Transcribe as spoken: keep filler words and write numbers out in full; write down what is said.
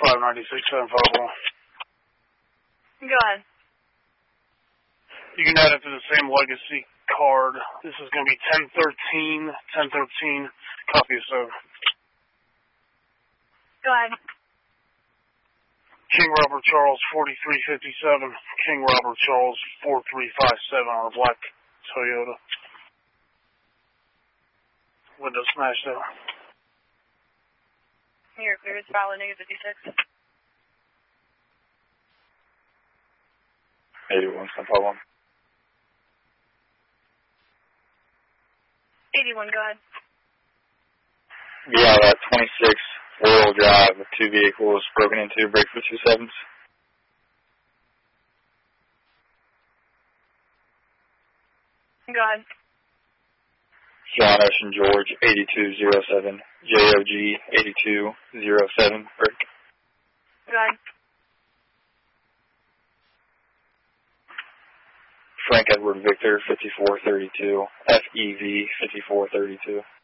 five ninety-six, seven five one. Go ahead. You can add it to the same legacy card. This is going to be ten thirteen, ten thirteen, copy of seven. Go ahead. King Robert Charles, forty-three fifty-seven. King Robert Charles, four three five seven on a black Toyota. Window smashed out. You're clear. It's valid negative fifty-six. eighty-one, no problem. eighty-one, go ahead. Yeah, that twenty-six four-wheel drive with two vehicles broken into, break for two sevens. Go ahead. John Ocean George, eighty-two oh seven, J O G, eighty-two oh seven, break. Go ahead. Frank Edward Victor, fifty-four thirty-two, F E V, fifty-four thirty-two.